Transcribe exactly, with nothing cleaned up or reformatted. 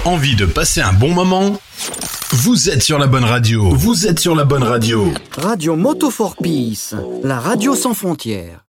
Envie de passer un bon moment? Vous êtes sur la bonne radio. Vous êtes sur la bonne radio. Radio Moto for Peace, la radio sans frontières.